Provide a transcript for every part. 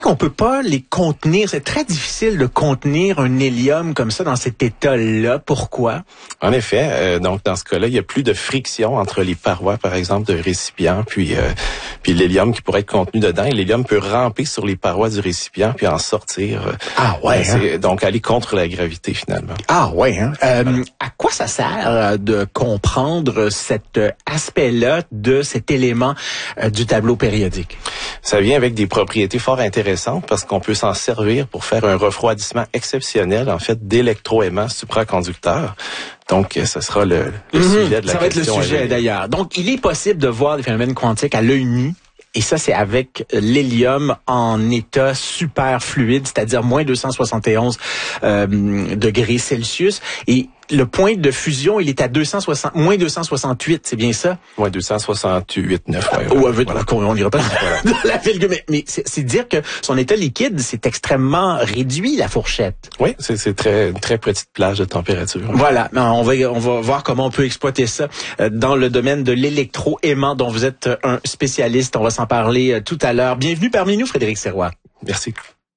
On peut pas les contenir. C'est très difficile de contenir un hélium comme ça dans cet état-là. Pourquoi? En effet, donc dans ce cas-là, il y a plus de friction entre les parois, par exemple, de récipient, puis l'hélium qui pourrait être contenu dedans. Et l'hélium peut ramper sur les parois du récipient puis en sortir. Donc aller contre la gravité finalement. Ah ouais. Hein? À quoi ça sert de comprendre cet aspect-là de cet élément du tableau périodique? Ça vient avec des propriétés fort intéressantes parce qu'on peut s'en servir pour faire un refroidissement exceptionnel, en fait, d'électroaimants supraconducteurs. Donc, ce sera le sujet de la question. Ça va être le sujet, d'ailleurs. Donc, il est possible de voir des phénomènes quantiques à l'œil nu. Et ça, c'est avec l'hélium en état super fluide, c'est-à-dire moins 271 degrés Celsius. Et le point de fusion, il est à moins 268, c'est bien ça? Moins 268,9. On n'ira pas dans la virgule, mais c'est dire que son état liquide, c'est extrêmement réduit, la fourchette. Oui, c'est une très petite plage de température. Voilà, on va voir comment on peut exploiter ça dans le domaine de l'électroaimant dont vous êtes un spécialiste. On va s'en parler tout à l'heure. Bienvenue parmi nous, Frédéric Serrois. Merci.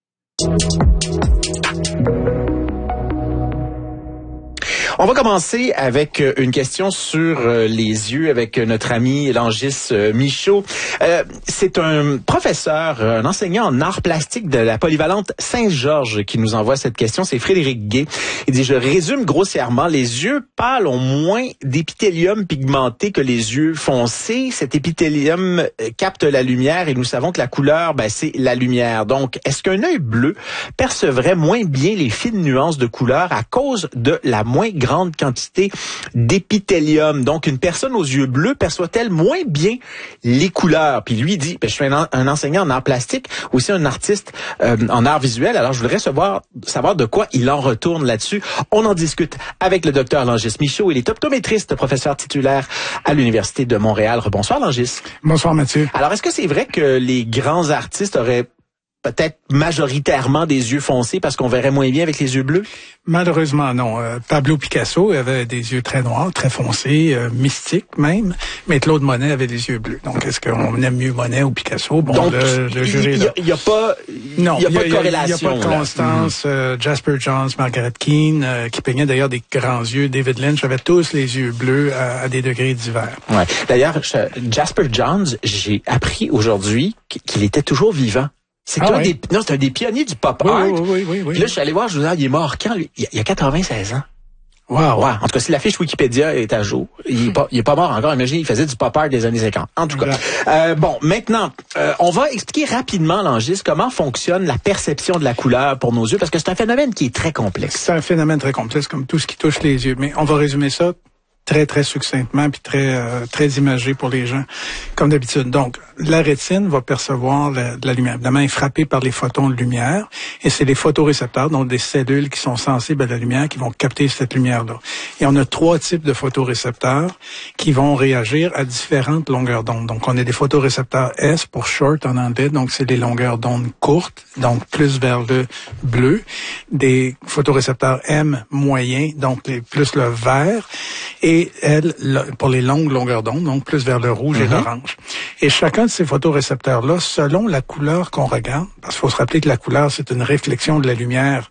On va commencer avec une question sur les yeux avec notre ami Langis Michaud. C'est un professeur, un enseignant en arts plastiques de la polyvalente Saint-Georges qui nous envoie cette question. C'est Frédéric Gay. Il dit, je résume grossièrement, les yeux pâles ont moins d'épithélium pigmenté que les yeux foncés. Cet épithélium capte la lumière et nous savons que la couleur, c'est la lumière. Donc, est-ce qu'un œil bleu percevrait moins bien les fines nuances de couleur à cause de la moins grande quantité d'épithélium? Donc, une personne aux yeux bleus perçoit-elle moins bien les couleurs? Puis lui dit, je suis un enseignant en art plastique, aussi un artiste en art visuel, alors je voudrais savoir de quoi il en retourne là-dessus. On en discute avec le docteur Langis Michaud. Il est optométriste, professeur titulaire à l'Université de Montréal. Bonsoir Langis. Bonsoir Mathieu. Alors, est-ce que c'est vrai que les grands artistes auraient peut-être majoritairement des yeux foncés parce qu'on verrait moins bien avec les yeux bleus? Malheureusement, non. Pablo Picasso avait des yeux très noirs, très foncés, mystiques même, mais Claude Monet avait des yeux bleus. Donc, est-ce qu'on aime mieux Monet ou Picasso? Bon, donc, le jury là. Il n'y a pas de corrélation. Il n'y a pas de constance. Jasper Johns, Margaret Keane, qui peignaient d'ailleurs des grands yeux. David Lynch avait tous les yeux bleus à des degrés divers. Ouais. D'ailleurs, Jasper Johns, j'ai appris aujourd'hui qu'il était toujours vivant. C'est un des pionniers du pop art. Oui. Puis là, je suis allé voir, je vous dis, il est mort quand, lui? Il y a 96 ans. Wow. Ouais. En tout cas, si la fiche Wikipédia est à jour, il est pas mort encore. Imaginez, il faisait du pop art des années 50. En tout cas. Bon, maintenant, on va expliquer rapidement, Langis, comment fonctionne la perception de la couleur pour nos yeux, parce que c'est un phénomène qui est très complexe. C'est un phénomène très complexe, comme tout ce qui touche les yeux. Mais on va résumer ça très, très succinctement, puis très imagé pour les gens, comme d'habitude. Donc, la rétine va percevoir de la lumière. Évidemment, elle est frappée par les photons de lumière, et c'est les photorécepteurs, donc des cellules qui sont sensibles à la lumière, qui vont capter cette lumière-là. Et on a 3 types de photorécepteurs qui vont réagir à différentes longueurs d'onde. Donc, on a des photorécepteurs S pour short en anglais, donc c'est des longueurs d'onde courtes, donc plus vers le bleu. Des photorécepteurs M moyens, donc plus le vert. Et elle, pour les longues longueurs d'onde, donc plus vers le rouge et l'orange. Et chacun de ces photorécepteurs-là, selon la couleur qu'on regarde, parce qu'il faut se rappeler que la couleur, c'est une réflexion de la lumière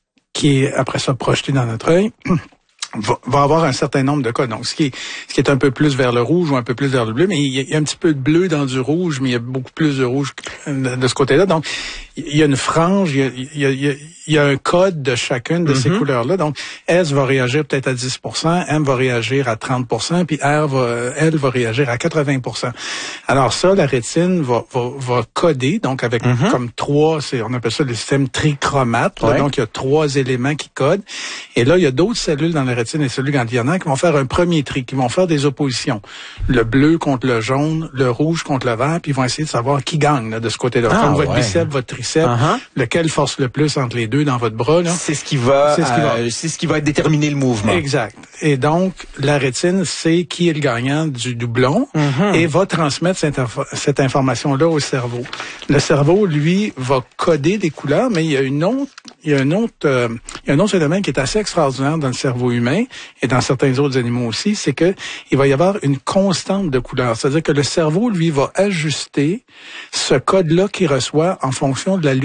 qui est après ça projetée dans notre œil, va avoir un certain nombre de cas. Donc, ce qui est un peu plus vers le rouge ou un peu plus vers le bleu, mais il y a un petit peu de bleu dans du rouge, mais il y a beaucoup plus de rouge de ce côté-là. Donc, il y a une frange, il y a un code de chacune de ces couleurs-là. Donc, S va réagir peut-être à 10%, M va réagir à 30%, puis elle va réagir à 80%. Alors ça, la rétine va coder, donc avec comme 3, on appelle ça le système trichromate. Là, donc, il y a 3 éléments qui codent. Et là, il y a d'autres cellules dans la rétine et cellules ganglionnaires qui vont faire un premier tri, qui vont faire des oppositions. Le bleu contre le jaune, le rouge contre le vert, puis ils vont essayer de savoir qui gagne là, de ce côté-là. Comme votre biceps, votre triceps, lequel force le plus entre les deux dans votre bras. Là. C'est ce qui va déterminer le mouvement. Exact. Et donc, la rétine sait qui est le gagnant du doublon et va transmettre cette information-là au cerveau. Le cerveau, lui, va coder des couleurs, mais il y a un autre phénomène qui est assez extraordinaire dans le cerveau humain et dans certains autres animaux aussi, c'est que il va y avoir une constante de couleur. C'est-à-dire que le cerveau, lui, va ajuster ce code-là qu'il reçoit en fonction de la lumière